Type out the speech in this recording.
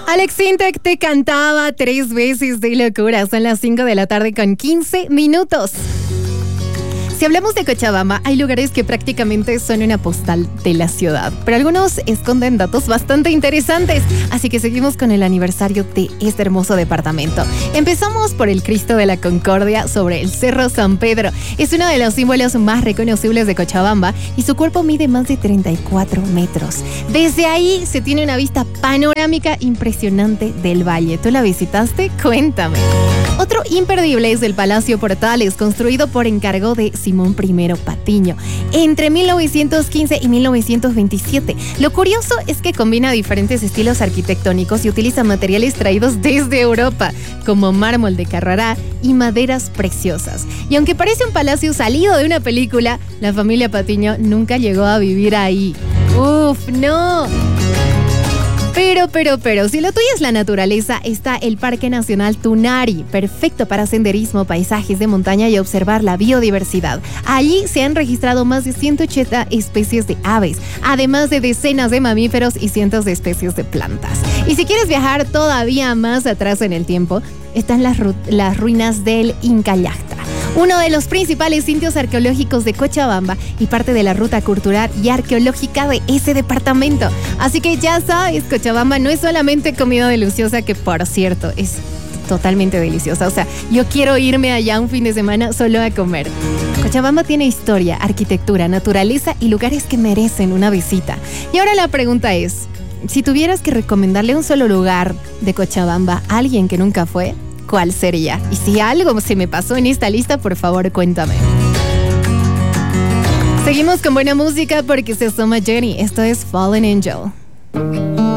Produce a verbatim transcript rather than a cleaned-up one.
Alex Intec te cantaba tres veces de locura. Son las cinco de la tarde con quince minutos. Si hablamos de Cochabamba, hay lugares que prácticamente son una postal de la ciudad, pero algunos esconden datos bastante interesantes, así que seguimos con el aniversario de este hermoso departamento. Empezamos por el Cristo de la Concordia sobre el Cerro San Pedro. Es uno de los símbolos más reconocibles de Cochabamba y su cuerpo mide más de treinta y cuatro metros. Desde ahí se tiene una vista panorámica impresionante del valle. ¿Tú la visitaste? Cuéntame. Otro imperdible es el Palacio Portales, construido por encargo de Simón I Patiño entre mil novecientos quince y mil novecientos veintisiete. Lo curioso es que combina diferentes estilos arquitectónicos y utiliza materiales traídos desde Europa, como mármol de Carrara y maderas preciosas. Y aunque parece un palacio salido de una película, la familia Patiño nunca llegó a vivir ahí. ¡Uf, no! Pero, pero, pero, si lo tuyo es la naturaleza, está el Parque Nacional Tunari, perfecto para senderismo, paisajes de montaña y observar la biodiversidad. Allí se han registrado más de ciento ochenta especies de aves, además de decenas de mamíferos y cientos de especies de plantas. Y si quieres viajar todavía más atrás en el tiempo, están las, ru- las ruinas del Incallacta, uno de los principales sitios arqueológicos de Cochabamba y parte de la ruta cultural y arqueológica de ese departamento. Así que ya sabes, Cochabamba no es solamente comida deliciosa, que por cierto es totalmente deliciosa. O sea, yo quiero irme allá un fin de semana solo a comer. Cochabamba tiene historia, arquitectura, naturaleza y lugares que merecen una visita. Y ahora la pregunta es, si tuvieras que recomendarle un solo lugar de Cochabamba a alguien que nunca fue, ¿cuál sería? Y si algo se me pasó en esta lista, por favor, cuéntame. Seguimos con buena música porque se asoma Jenny. Esto es Fallen Angel.